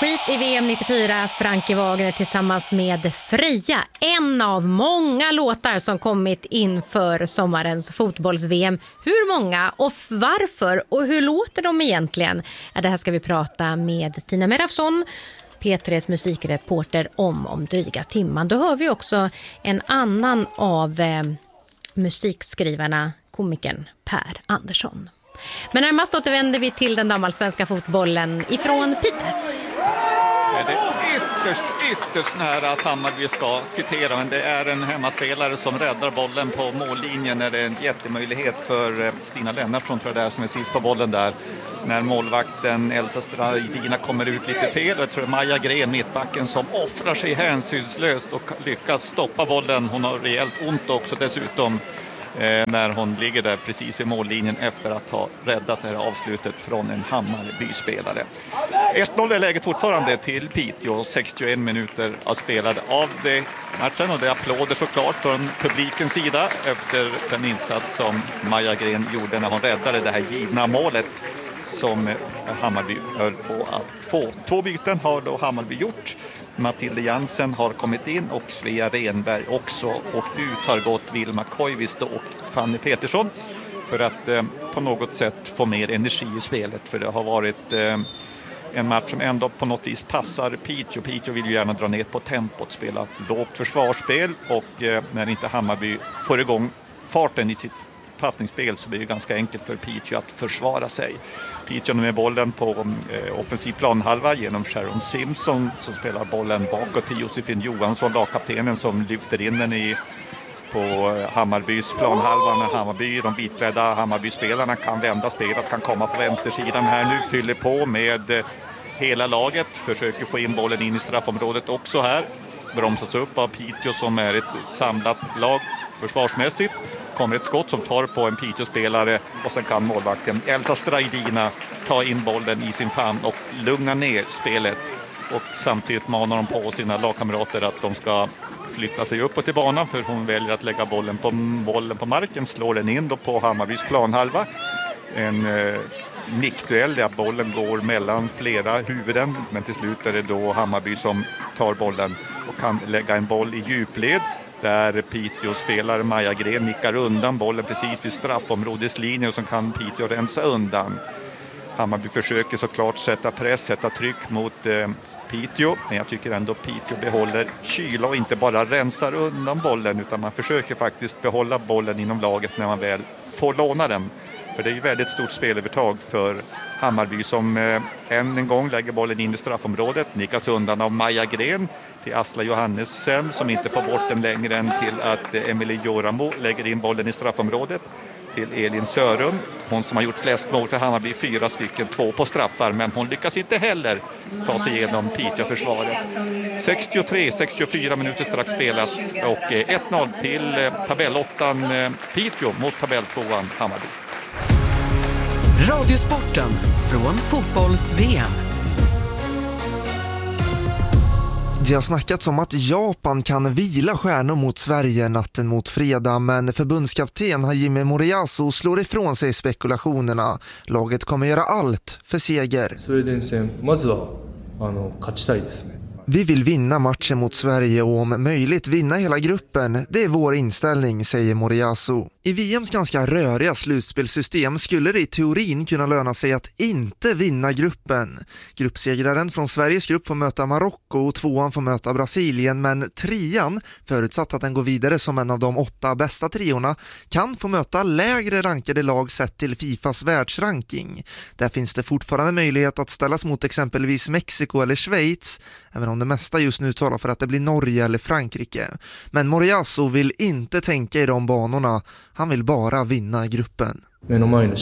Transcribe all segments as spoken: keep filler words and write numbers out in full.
Skit i V M nittiofyra, Frankie Wagner tillsammans med Freja. En av många låtar som kommit inför sommarens fotbolls-V M. Hur många och varför och hur låter de egentligen? Ja, det här ska vi prata med Tina Merafsson, P tre:s musikreporter, om om dryga timman. Då hör vi också en annan av eh, musikskrivarna, komikern Per Andersson. Men närmast återvänder vi till den damallsvenska fotbollen ifrån Peter. Det är ytterst, ytterst nära att Hammarby ska kvittera, men det är en hemmaspelare som räddar bollen på mållinjen. Är det en jättemöjlighet för Stina Lennartsson, tror jag det är, som är sist på bollen där. När målvakten Elsa Stradina kommer ut lite fel. Jag tror Maja Gren, mittbacken, som offrar sig hänsynslöst och lyckas stoppa bollen. Hon har rejält ont också dessutom. Eh, när hon ligger där precis vid mållinjen efter att ha räddat det här avslutet från en Hammarby-spelare. ett noll är läget fortfarande till Piteå, sextioen minuter har spelade av det matchen, och det är applåder såklart från publikens sida efter den insats som Maja Gren gjorde när hon räddade det här givna målet som Hammarby höll på att få. Två byten har då Hammarby gjort. Matilda Jansen har kommit in och Svea Renberg också, och ut har gått Vilma Koivisto och Fanny Petersson för att eh, på något sätt få mer energi i spelet, för det har varit eh, en match som ändå på något vis passar Piteå. Piteå vill ju gärna dra ner på tempot, spela lågt försvarsspel, och eh, när inte Hammarby får igång farten i sitt passningsspel så blir det ganska enkelt för Piteå att försvara sig. Piteå med bollen på eh, offensiv planhalva genom Sharon Simpson som spelar bollen bakåt till Josefin Johansson, lagkaptenen, som lyfter in den i på Hammarbys planhalva. När Hammarby, de vitklädda Hammarby-spelarna kan vända spelet, kan komma på vänstersidan här nu, fyller på med eh, hela laget, försöker få in bollen in i straffområdet också här. Bromsas upp av Piteå som är ett samlat lag försvarsmässigt. Kommer ett skott som tar på en Piteå-spelare, och sen kan målvakten Elsa Stradina ta in bollen i sin famn och lugna ner spelet. Och samtidigt manar de på sina lagkamrater att de ska flytta sig uppåt i banan, för hon väljer att lägga bollen på, bollen på marken, slår den in då på Hammarbys planhalva. En eh, nickduell där bollen går mellan flera huvuden, men till slut är det då Hammarby som tar bollen och kan lägga en boll i djupled, där Piteå spelar Maja Gren nickar undan bollen precis vid straffområdeslinjen, och så kan Piteå rensa undan. Hammarby försöker såklart sätta press, sätta tryck mot eh, Piteå, men jag tycker ändå Piteå behåller kyla och inte bara rensar undan bollen, utan man försöker faktiskt behålla bollen inom laget när man väl får låna den. För det är ju väldigt stort spelövertag för Hammarby som eh, än en gång lägger bollen in i straffområdet. Nickas undan av Maja Gren till Asla Johannesen som inte får bort den längre än till att eh, Emilie Joramo lägger in bollen i straffområdet till Elin Sörum. Hon som har gjort flest mål för Hammarby, fyra stycken, två på straffar, men hon lyckas inte heller ta sig igenom Piteå-försvaret. sextiotre sextiofyra minuter strax spelat, och eh, ett noll till eh, tabellåttan eh, Piteå mot tabelltvåan Hammarby. Radiosporten från fotbolls-V M. Det har snackats om att Japan kan vila stjärnor mot Sverige natten mot fredag, men förbundskapten Hajime Moriyasu slår ifrån sig spekulationerna. Laget kommer göra allt för seger. Vi vill vinna matchen mot Sverige och om möjligt vinna hela gruppen. Det är vår inställning, säger Moriyasu. I V M:s ganska röriga slutspelsystem skulle det i teorin kunna löna sig att inte vinna gruppen. Gruppsegraren från Sveriges grupp får möta Marocko och tvåan får möta Brasilien, men trean, förutsatt att den går vidare som en av de åtta bästa triorna, kan få möta lägre rankade lag sett till Fifas världsranking. Där finns det fortfarande möjlighet att ställas mot exempelvis Mexiko eller Schweiz, även om det mesta just nu talar för att det blir Norge eller Frankrike. Men Moriyasu vill inte tänka i de banorna. Han vill bara vinna gruppen. Det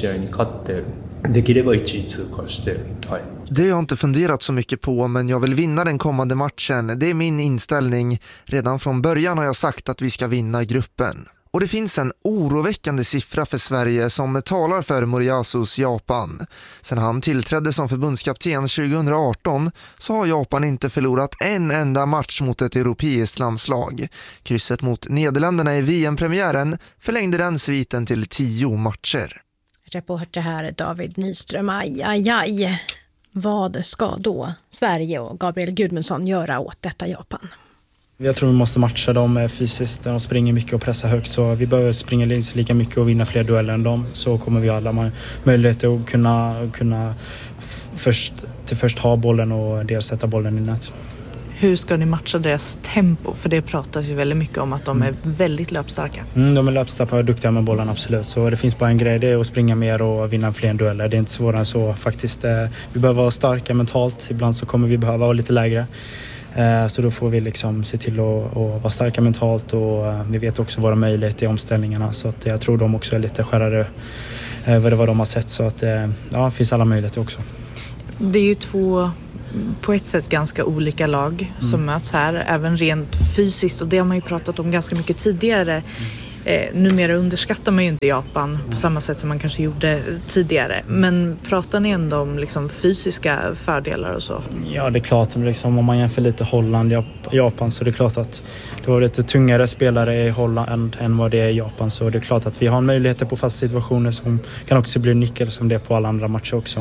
har jag inte funderat så mycket på, men jag vill vinna den kommande matchen. Det är min inställning. Redan från början har jag sagt att vi ska vinna gruppen. Och det finns en oroväckande siffra för Sverige som talar för Moriyasus Japan. Sen han tillträdde som förbundskapten tjugoarton så har Japan inte förlorat en enda match mot ett europeiskt landslag. Krysset mot Nederländerna i V M-premiären förlängde den sviten till tio matcher. Reporter här David Nyström, aj, aj, aj. Vad ska då Sverige och Gabriel Gudmundsson göra åt detta Japan? Jag tror vi måste matcha dem fysiskt. De springer mycket och pressar högt, så vi behöver springa lika mycket och vinna fler dueller än dem. Så kommer vi alla ha möjlighet att kunna, kunna först, till först ha bollen och dels sätta bollen i nät. Hur ska ni matcha deras tempo? För det pratas ju väldigt mycket om att de är väldigt löpstarka. Mm, de är löpstarka och duktiga med bollen, absolut. Så det finns bara en grej, det är att springa mer och vinna fler dueller. Det är inte svårare än så faktiskt. Vi behöver vara starka mentalt. Ibland så kommer vi behöva vara lite lägre. Så då får vi liksom se till att, att vara starka mentalt, och vi vet också våra möjligheter i omställningarna. Så att jag tror de också är lite skärrade över vad de har sett. Så att ja, det finns alla möjligheter också. Det är ju två på ett sätt ganska olika lag som mm. möts här, även rent fysiskt, och det har man ju pratat om ganska mycket tidigare. Mm. Eh, numera underskattar man ju inte Japan mm. på samma sätt som man kanske gjorde tidigare. Men pratar ni ändå om liksom fysiska fördelar och så? Ja, det är klart. Liksom, om man jämför lite Holland och Japan, så det är klart att det var lite tungare spelare i Holland än, än vad det är i Japan. Så det är klart att vi har möjligheter på fasta situationer som kan också bli nyckel som det är på alla andra matcher också.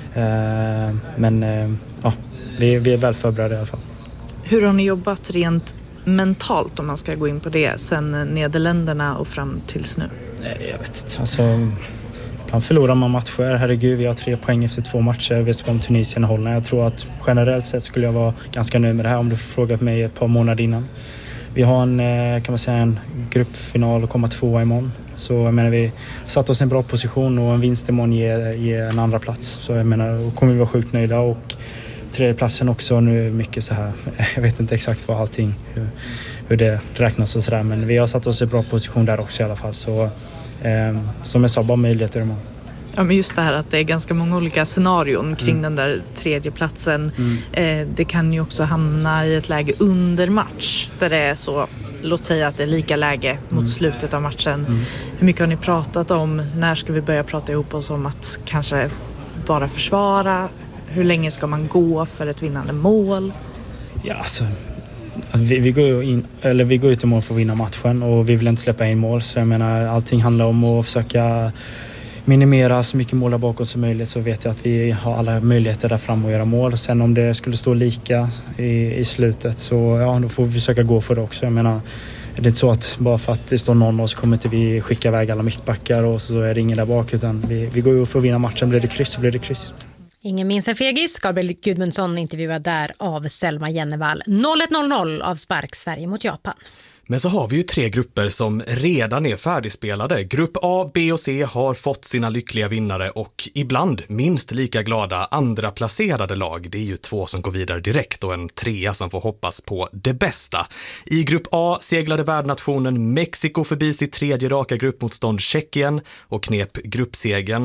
Eh, men eh, ja, vi, vi är väl förberedda i alla fall. Hur har ni jobbat rent mentalt, om man ska gå in på det, sen Nederländerna och fram tills nu? Nej, jag vet inte. Alltså, ibland förlorar man matcher. Herregud, vi har tre poäng efter två matcher. Vi vet om Tunisien och Holland. Jag tror att generellt sett skulle jag vara ganska nöjd med det här om du frågat mig ett par månader innan. Vi har en, kan man säga, en gruppfinal och komma tvåa imorgon. Så jag menar, vi satt oss i en bra position, och en vinst imorgon ger, ger en andra plats. Så jag menar, då kommer vi vara sjukt nöjda, och tredjeplatsen också nu mycket så här. Jag vet inte exakt vad allting, hur, hur det räknas och sådär, men vi har satt oss i bra position där också i alla fall. Så eh, som jag sa, bara möjligheter imorgon. Ja, men just det här att det är ganska många olika scenarion kring mm. den där tredje platsen. Mm. Eh, det kan ju också hamna i ett läge under match där det är så, låt säga att det är lika läge mot mm. slutet av matchen. Mm. Hur mycket har ni pratat om? När ska vi börja prata ihop oss om att kanske bara försvara? Hur länge ska man gå för ett vinnande mål? Ja, alltså, vi, vi, går in, eller vi går ut i mål för att vinna matchen, och vi vill inte släppa in mål. Så jag menar, allting handlar om att försöka minimera så mycket mål bakåt som möjligt, så vet jag att vi har alla möjligheter där fram att göra mål. Sen om det skulle stå lika i, i slutet, så ja, då får vi försöka gå för det också. Jag menar, det är inte så att bara för att det står någon och så kommer inte vi skicka iväg alla mittbackar och så är det ingen där bak, utan vi, vi går ju för att vinna matchen. Blir det kryss så blir det kryss. Ingen minns en fegis. Gabriel Gudmundsson intervjuad där av Selma Jennevall. noll ett noll noll av spark Sverige mot Japan. Men så har vi ju tre grupper som redan är färdigspelade. Grupp A, B och C har fått sina lyckliga vinnare, och ibland minst lika glada andra placerade lag. Det är ju två som går vidare direkt och en trea som får hoppas på det bästa. I grupp A seglade värdnationen Mexiko förbi sitt tredje raka gruppmotstånd Tjeckien och knep gruppsegen.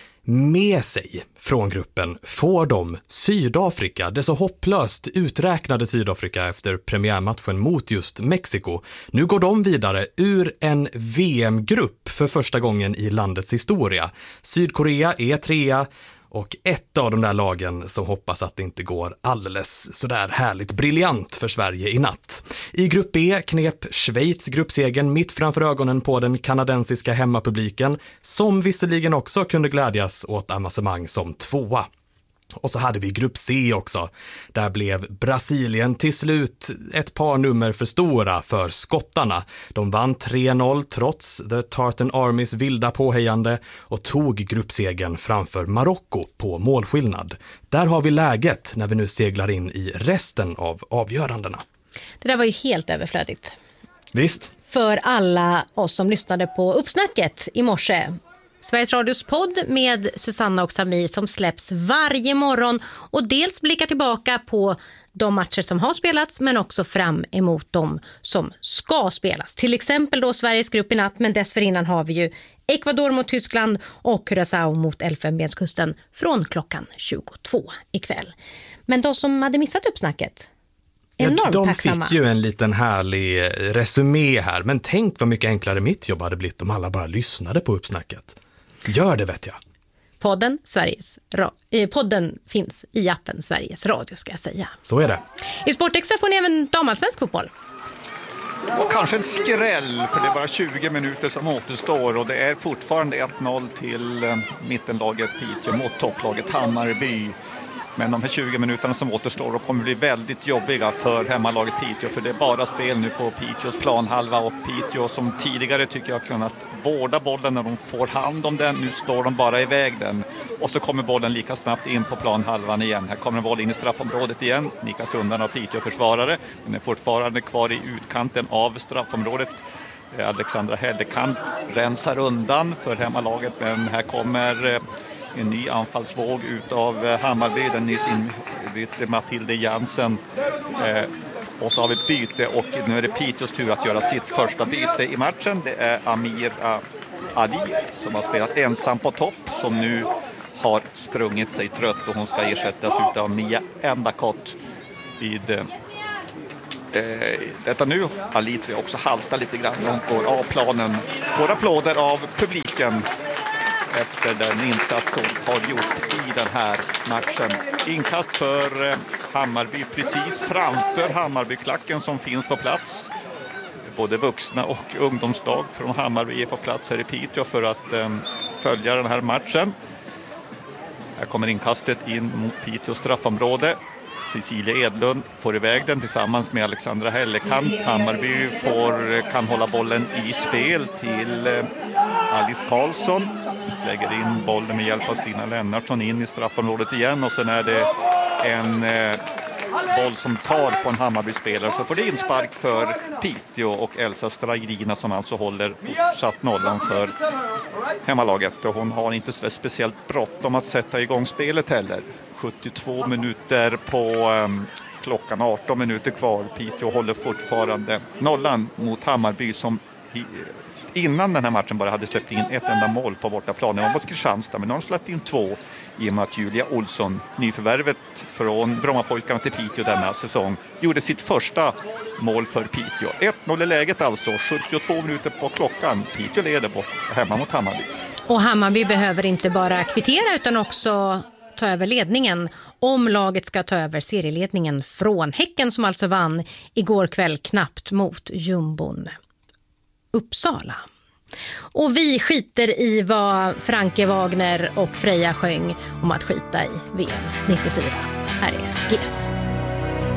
Med sig från gruppen får de Sydafrika, det så hopplöst uträknade Sydafrika efter premiärmatchen mot just Mexiko. Nu går de vidare ur en V M-grupp för första gången i landets historia. Sydkorea är trea, och ett av de där lagen som hoppas att det inte går alldeles sådär härligt briljant för Sverige i natt. I grupp B knep Schweiz gruppsegen mitt framför ögonen på den kanadensiska hemmapubliken, som visserligen också kunde glädjas åt avancemang som tvåa. Och så hade vi grupp C också. Där blev Brasilien till slut ett par nummer för stora för skottarna. De vann tre noll trots The Tartan Armys vilda påhejande och tog gruppsegen framför Marocko på målskillnad. Där har vi läget när vi nu seglar in i resten av avgörandena. Det där var ju helt överflödigt. Visst. För alla oss som lyssnade på Uppsnacket i morse. Sveriges Radios podd med Susanna och Samir som släpps varje morgon och dels blickar tillbaka på de matcher som har spelats, men också fram emot de som ska spelas. Till exempel då Sveriges grupp i natt, men dessförinnan har vi ju Ecuador mot Tyskland och Curaçao mot Elfenbenskusten från klockan tjugotvå ikväll. Men de som hade missat Uppsnacket, enormt ja, de tacksamma. Fick ju en liten härlig resumé här, men tänk vad mycket enklare mitt jobb hade blivit om alla bara lyssnade på Uppsnacket. Gör det, vet jag. Podden, Sveriges ra- eh, podden finns i appen Sveriges Radio, ska jag säga. Så är det. I Sportextra får ni även damallsvensk fotboll. Och kanske en skräll, för det är bara tjugo minuter som återstår och det är fortfarande ett noll till mittenlaget Piteå mot topplaget Hammarby. Men de här tjugo minuterna som återstår och kommer bli väldigt jobbiga för hemmalaget Piteå, för det är bara spel nu på Piteås planhalva, och Piteå som tidigare tycker jag har kunnat vårda bollen när de får hand om den. Nu står de bara iväg den och så kommer bollen lika snabbt in på planhalvan igen. Här kommer en boll in i straffområdet igen, nikas undan av Piteå-försvarare. Den är fortfarande kvar i utkanten av straffområdet. Alexandra Hellekant rensar undan för hemmalaget, men här kommer en ny anfallsvåg utav Hammarby, den nyss inbytte Matilde Jansen, eh, och så har vi ett byte och nu är det Piteås tur att göra sitt första byte i matchen. Det är Amira Ali som har spelat ensam på topp, som nu har sprungit sig trött och hon ska ersättas utav Mia Endakott vid eh, detta nu. Ali tror jag också haltar lite grann, hon går av planen, får applåder av publiken efter den insats hon har gjort i den här matchen. Inkast för Hammarby precis framför Hammarbyklacken som finns på plats. Både vuxna och ungdomslag från Hammarby är på plats här i Piteå för att um, följa den här matchen. Här kommer inkastet in mot Piteås straffområde. Cecilia Edlund får iväg den tillsammans med Alexandra Hellekant. Hammarby får, kan hålla bollen i spel till uh, Alice Karlsson. Lägger in bollen med hjälp av Stina Lennartsson in i straffområdet igen, och sen är det en eh, boll som tar på en Hammarby-spelare, så får det inspark för Piteå och Elsa Stragirina som alltså håller fortsatt nollan för hemmalaget, och hon har inte så speciellt bråttom att sätta igång spelet heller. sjuttiotvå minuter på eh, klockan, arton minuter kvar. Piteå håller fortfarande nollan mot Hammarby som i, innan den här matchen bara hade släppt in ett enda mål på bortaplan. Det var mot Kristianstad, men nu har de släppt in två i och med att Julia Olsson, nyförvärvet från Brommapojkarna till Piteå denna säsong, gjorde sitt första mål för Piteå. ett noll i läget alltså, sjuttiotvå minuter på klockan. Piteå leder bort hemma mot Hammarby. Och Hammarby behöver inte bara kvittera utan också ta över ledningen om laget ska ta över serieledningen från Häcken, som alltså vann igår kväll knappt mot jumbon Uppsala. Och vi skiter i vad Franke Wagner och Freja sjöng om att skita i V M nittiofyra. Här är G S.